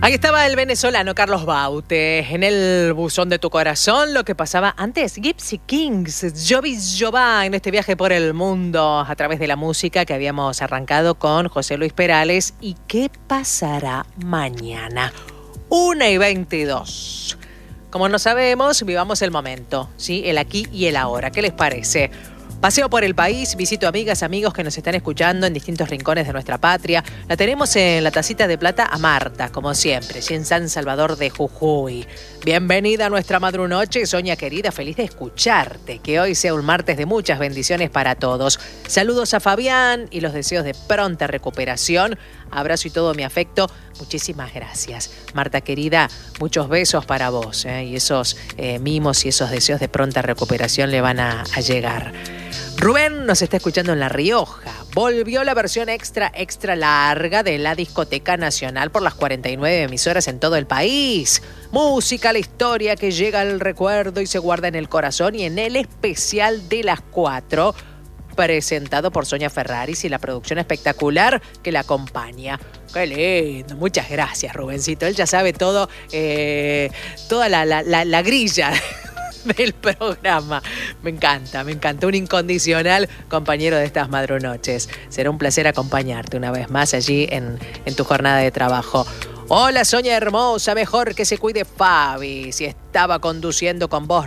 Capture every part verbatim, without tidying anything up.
Ahí estaba el venezolano Carlos Baute, en el buzón de tu corazón, lo que pasaba antes, Gypsy Kings, Jovi Jová, en este viaje por el mundo a través de la música que habíamos arrancado con José Luis Perales. ¿Y qué pasará mañana? una y veintidós. Como no sabemos, vivamos el momento, ¿sí? El aquí y el ahora. ¿Qué les parece? Paseo por el país, visito amigas, amigos que nos están escuchando en distintos rincones de nuestra patria. La tenemos en la tacita de plata a Marta, como siempre, en San Salvador de Jujuy. Bienvenida a nuestra madrunoche, Sonia querida, feliz de escucharte. Que hoy sea un martes de muchas bendiciones para todos. Saludos a Fabián y los deseos de pronta recuperación. Abrazo y todo mi afecto. Muchísimas gracias. Marta querida, muchos besos para vos. ¿eh? Y esos eh, mimos y esos deseos de pronta recuperación le van a, a llegar. Rubén nos está escuchando en La Rioja. Volvió la versión extra, extra larga de la Discoteca Nacional por las cuarenta y nueve emisoras en todo el país. Música, la historia que llega al recuerdo y se guarda en el corazón, y en el especial de las cuatro, presentado por Sonia Ferraris y la producción espectacular que la acompaña. ¡Qué lindo! Muchas gracias, Rubencito. Él ya sabe todo, eh, toda la, la, la, la grilla del programa. Me encanta, me encanta. Un incondicional compañero de estas madrunoches. Será un placer acompañarte una vez más allí en, en tu jornada de trabajo. Hola, Sonia hermosa, mejor que se cuide Fabi. Si estaba conduciendo con voz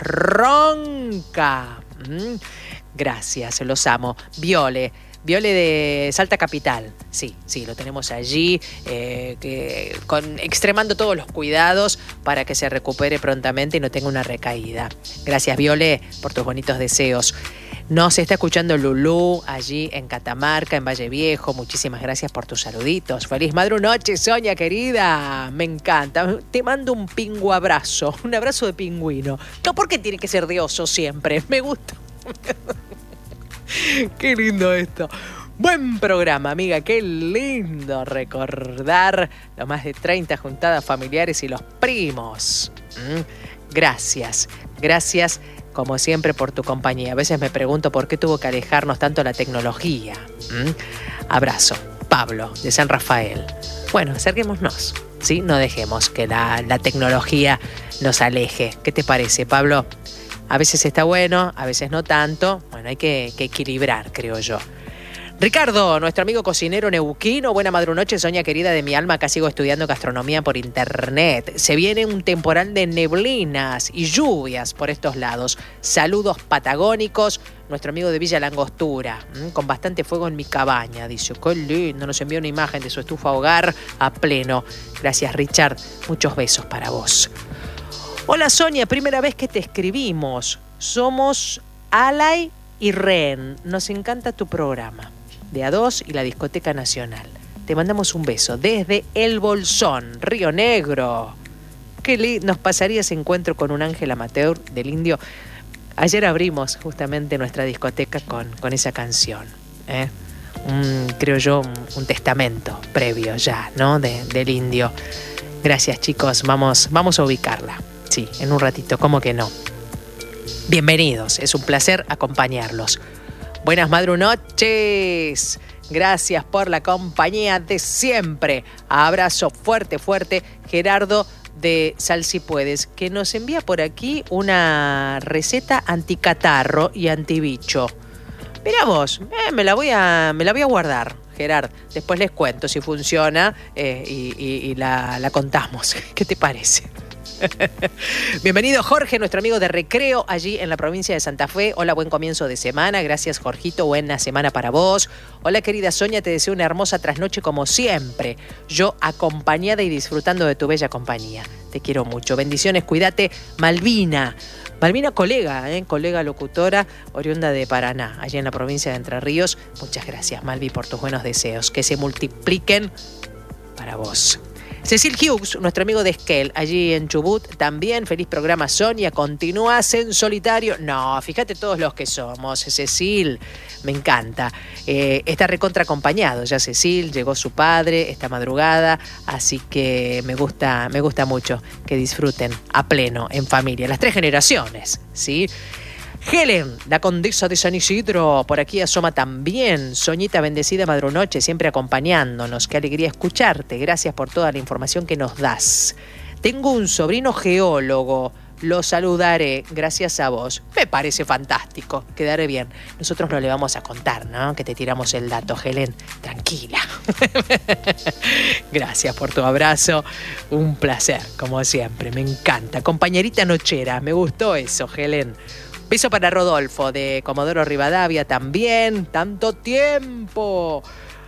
ronca. ¿Mm? Gracias, los amo. Viole. Viole de Salta Capital, sí, sí, lo tenemos allí, eh, que, con, extremando todos los cuidados para que se recupere prontamente y no tenga una recaída. Gracias, Viole, por tus bonitos deseos. Nos está escuchando Lulú allí en Catamarca, en Valle Viejo. Muchísimas gracias por tus saluditos. Feliz madrunoche, Sonia querida. Me encanta. Te mando un pingu abrazo, un abrazo de pingüino. No, porque tiene que ser de oso siempre. Me gusta. Qué lindo esto. Buen programa, amiga. Qué lindo recordar los más de treinta juntadas familiares y los primos. ¿Mm? Gracias, gracias como siempre por tu compañía. A veces me pregunto por qué tuvo que alejarnos tanto la tecnología. ¿Mm? Abrazo. Pablo, de San Rafael. Bueno, acerquémonos, ¿sí? No dejemos que la, la tecnología nos aleje. ¿Qué te parece, Pablo? A veces está bueno, a veces no tanto. Bueno, hay que, que equilibrar, creo yo. Ricardo, nuestro amigo cocinero neuquino. Buena madrunoche, Sonia querida de mi alma. Acá sigo estudiando gastronomía por internet. Se viene un temporal de neblinas y lluvias por estos lados. Saludos patagónicos. Nuestro amigo de Villa Langostura, ¿m? Con bastante fuego en mi cabaña. Dice, qué lindo, nos envió una imagen de su estufa hogar a pleno. Gracias, Richard. Muchos besos para vos. Hola, Sonia, primera vez que te escribimos. Somos Alay y Ren. Nos encanta tu programa de A dos y la Discoteca Nacional. Te mandamos un beso desde El Bolsón, Río Negro. Qué lindo nos pasaría ese encuentro con un ángel amateur del Indio. Ayer abrimos justamente nuestra discoteca con, con esa canción. ¿eh? Un, creo yo, un, un testamento previo ya, ¿no? De, del Indio. Gracias, chicos. Vamos, vamos a ubicarla. Sí, en un ratito, ¿cómo que no? Bienvenidos, es un placer acompañarlos. Buenas madrunoches. Gracias por la compañía de siempre. Abrazo fuerte, fuerte. Gerardo de Sal Si Puedes, que nos envía por aquí una receta anticatarro y antibicho. Mirá vos, eh, me la voy a, me la voy a guardar, Gerard. Después les cuento si funciona eh, y, y, y la, la contamos. ¿Qué te parece? Bienvenido Jorge, nuestro amigo de Recreo, allí en la provincia de Santa Fe. Hola, buen comienzo de semana. Gracias, Jorgito, buena semana para vos. Hola, querida Sonia, te deseo una hermosa trasnoche como siempre. Yo acompañada y disfrutando de tu bella compañía. Te quiero mucho. Bendiciones, cuídate. Malvina. Malvina, colega, ¿eh? colega locutora, oriunda de Paraná, allí en la provincia de Entre Ríos. Muchas gracias, Malvi, por tus buenos deseos. Que se multipliquen para vos. Cecil Hughes, nuestro amigo de Esquel, allí en Chubut, también. Feliz programa, Sonia. ¿Continúas en solitario? No, fíjate todos los que somos. Cecil, me encanta. Eh, está recontra acompañado ya Cecil, llegó su padre esta madrugada, así que me gusta, me gusta mucho que disfruten a pleno, en familia. Las tres generaciones, ¿sí? Helen, la condesa de San Isidro, por aquí asoma también. Soñita bendecida madrunoche, siempre acompañándonos. Qué alegría escucharte. Gracias por toda la información que nos das. Tengo un sobrino geólogo. Lo saludaré, gracias a vos. Me parece fantástico, quedaré bien. Nosotros no le vamos a contar, ¿no? Que te tiramos el dato, Helen. Tranquila. Gracias por tu abrazo. Un placer, como siempre. Me encanta. Compañerita nochera, me gustó eso, Helen. Beso para Rodolfo de Comodoro Rivadavia también. ¡Tanto tiempo!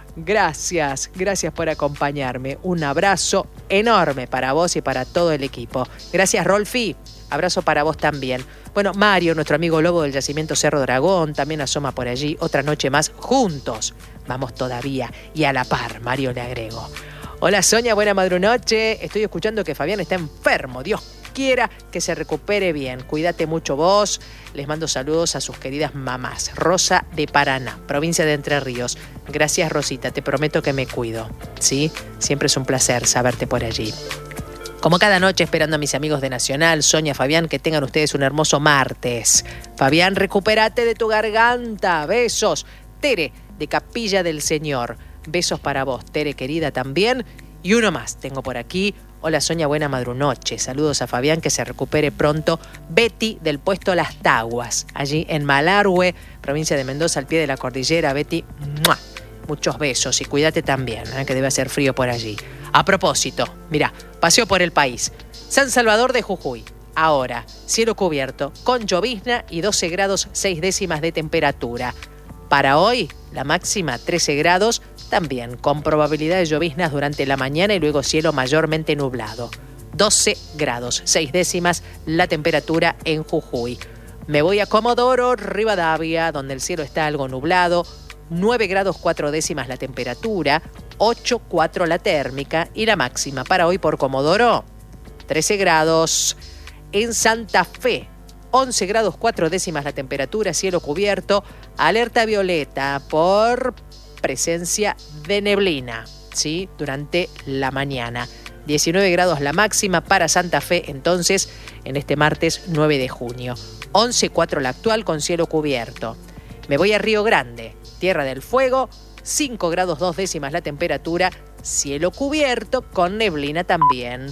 Gracias, gracias por acompañarme. Un abrazo enorme para vos y para todo el equipo. Gracias, Rolfi. Abrazo para vos también. Bueno, Mario, nuestro amigo lobo del yacimiento Cerro Dragón, también asoma por allí. Otra noche más juntos. Vamos todavía. Y a la par, Mario le agrego. Hola, Sonia, buena madrunoche. Estoy escuchando que Fabián está enfermo. Dios quiera que se recupere bien. Cuídate mucho vos. Les mando saludos a sus queridas mamás. Rosa de Paraná, provincia de Entre Ríos. Gracias, Rosita. Te prometo que me cuido. ¿Sí? Siempre es un placer saberte por allí. Como cada noche, esperando a mis amigos de Nacional, Sonia, Fabián, que tengan ustedes un hermoso martes. Fabián, recupérate de tu garganta. Besos. Tere, de Capilla del Señor. Besos para vos, Tere, querida, también. Y uno más tengo por aquí. Hola, Sonia, buena madrunoche. Saludos a Fabián, que se recupere pronto. Betty, del puesto Las Taguas, allí en Malargüe, provincia de Mendoza, al pie de la cordillera. Betty, ¡mua! Muchos besos y cuídate también, ¿eh? Que debe hacer frío por allí. A propósito, mira, paseo por el país. San Salvador de Jujuy. Ahora, cielo cubierto, con llovizna y doce grados seis décimas de temperatura. Para hoy, la máxima trece grados, también con probabilidad de lloviznas durante la mañana y luego cielo mayormente nublado. doce grados seis décimas la temperatura en Jujuy. Me voy a Comodoro Rivadavia, donde el cielo está algo nublado. nueve grados cuatro décimas la temperatura, ocho coma cuatro la térmica y la máxima para hoy por Comodoro, trece grados. En Santa Fe, once grados cuatro décimas la temperatura, cielo cubierto, alerta violeta por presencia de neblina, ¿sí? Durante la mañana. diecinueve grados la máxima para Santa Fe, entonces, en este martes nueve de junio. once coma cuatro la actual con cielo cubierto. Me voy a Río Grande, Tierra del Fuego, cinco grados dos décimas la temperatura, cielo cubierto con neblina también.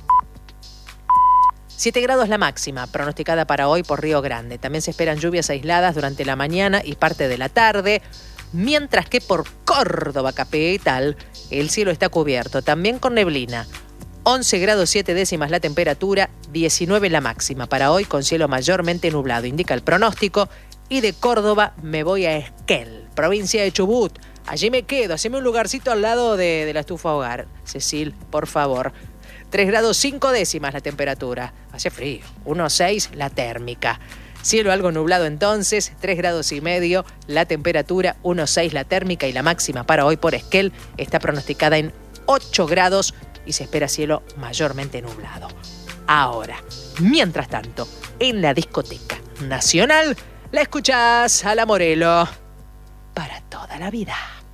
siete grados la máxima, pronosticada para hoy por Río Grande. También se esperan lluvias aisladas durante la mañana y parte de la tarde, mientras que por Córdoba capital el cielo está cubierto, también con neblina. once grados siete décimas la temperatura, diecinueve la máxima para hoy con cielo mayormente nublado, indica el pronóstico. Y de Córdoba me voy a Esquel, provincia de Chubut. Allí me quedo, haceme un lugarcito al lado de, de la estufa hogar. Cecil, por favor. tres grados cinco décimas la temperatura. Hace frío. uno coma seis la térmica. Cielo algo nublado entonces, tres grados y medio la temperatura, uno coma seis la térmica y la máxima para hoy por Esquel está pronosticada en ocho grados y se espera cielo mayormente nublado. Ahora, mientras tanto, en la discoteca nacional, la escuchás a la Morelo para toda la vida.